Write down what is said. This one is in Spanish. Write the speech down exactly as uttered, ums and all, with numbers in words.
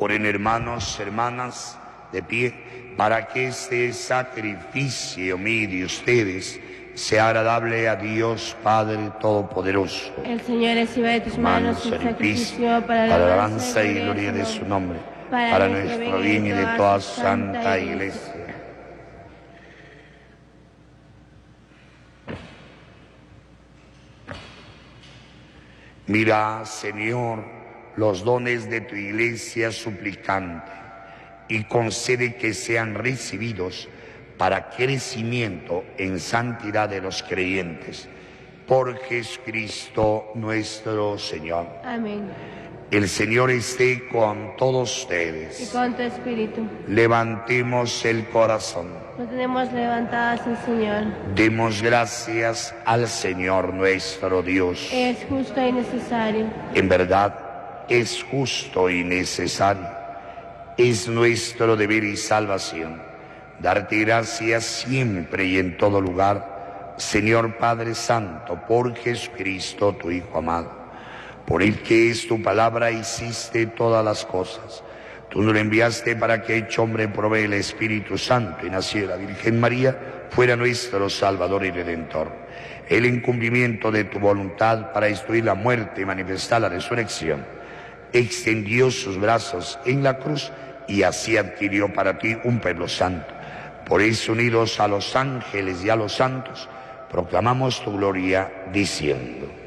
Oren, hermanos, hermanas, de pie, para que este sacrificio mío de ustedes sea agradable a Dios Padre Todopoderoso. El Señor reciba de tus manos el sacrificio para la alabanza y gloria de su nombre, para nuestro bien y de toda santa Iglesia. Mira, Señor, los dones de tu Iglesia suplicante y concede que sean recibidos para crecimiento en santidad de los creyentes. Por Jesucristo nuestro Señor. Amén. El Señor esté con todos ustedes. Y con tu espíritu. Levantemos el corazón. Lo tenemos levantadas al Señor. Demos gracias al Señor nuestro Dios. Es justo y necesario. En verdad, es justo y necesario. Es nuestro deber y salvación darte gracias siempre y en todo lugar, Señor Padre Santo, por Jesucristo, tu Hijo amado, por el que es tu palabra hiciste todas las cosas. Tú nos lo enviaste para que, hecho hombre, provee el Espíritu Santo y naciera la Virgen María, fuera nuestro Salvador y Redentor. El incumplimiento de tu voluntad para destruir la muerte y manifestar la resurrección, extendió sus brazos en la cruz y así adquirió para ti un pueblo santo. Por eso, unidos a los ángeles y a los santos, proclamamos tu gloria diciendo: